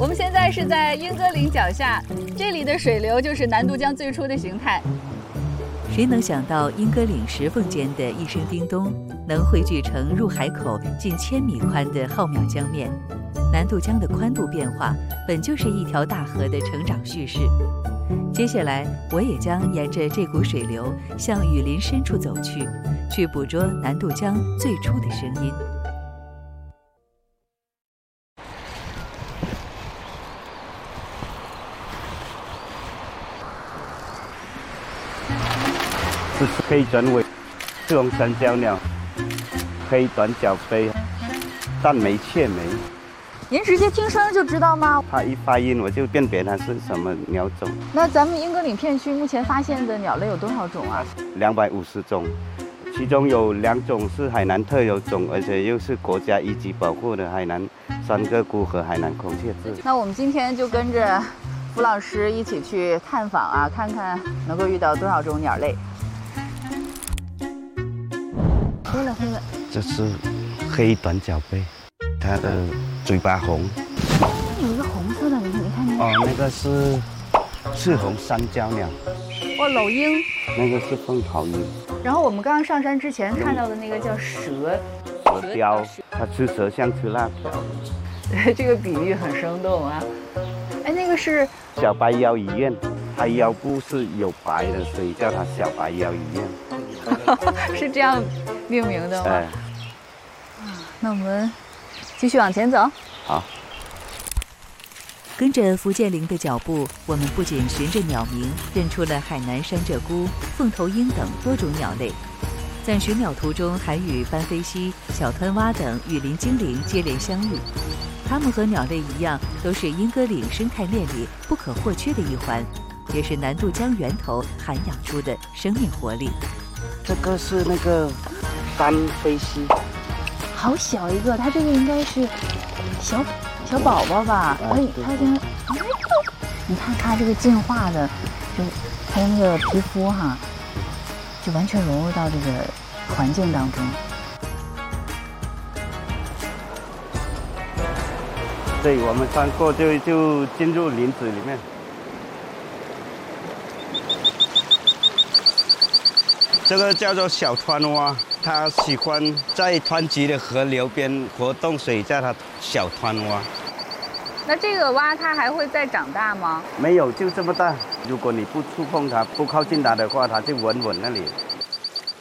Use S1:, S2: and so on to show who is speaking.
S1: 我们现在是在莺歌岭脚下，这里的水流就是南渡江最初的形态。
S2: 谁能想到莺歌岭石缝间的一声叮咚，能汇聚成入海口近1000米宽的浩渺江面？南渡江的宽度变化，本就是一条大河的成长叙事。接下来，我也将沿着这股水流向雨林深处走去，去捕捉南渡江最初的声音。
S3: 这是黑转尾赤红山椒鸟，黑短角杯，淡眉雀眉。
S1: 您直接听声就知道吗？
S3: 它一发音我就辨别它是什么鸟种。
S1: 那咱们莺歌岭片区目前发现的鸟类有多少种啊
S3: ？250种，其中有2种是海南特有种，而且又是国家一级保护的海南山鹧鸪和海南孔雀雉。
S1: 那我们今天就跟着符老师一起去探访啊，看看能够遇到多少种鸟类。黑了。
S3: 这是黑短角杯，它的嘴巴红。
S1: 有一个红色的，你看那个。
S3: 哦，那个是赤红山椒鸟。
S1: 哦，篓鹰。
S3: 那个是凤桃鹰。
S1: 然后我们刚刚上山之前看到的那个叫蛇
S3: 雕，它吃蛇像吃辣条。
S1: 这个比喻很生动啊。哎，那个是
S3: 小白腰鱼雁，它腰部是有白的，所以叫它小白腰鱼雁。
S1: 是这样命名的吗？
S3: 哎。
S1: 那我们继续往前走。
S3: 好。
S2: 跟着福建羚的脚步，我们不仅循着鸟鸣认出了海南山鹧鸪、凤头鹰等多种鸟类，在寻鸟途中还与斑飞蜥、小湍蛙等雨林精灵接连相遇。它们和鸟类一样，都是莺歌岭生态链里不可或缺的一环，也是南渡江源头涵养出的生命活力。
S3: 这个是那个斑飞蜥，
S1: 好小一个，它这个应该是小宝宝吧？它现在，你看它这个进化的，就它的那个皮肤哈，就完全融入到这个环境当中。
S3: 对，我们穿过就进入林子里面。这个叫做小湍蛙，它喜欢在湍急的河流边活动，所以叫它小湍蛙。
S1: 那这个蛙它还会再长大吗？
S3: 没有，就这么大。如果你不触碰它，不靠近它的话，它就稳那里。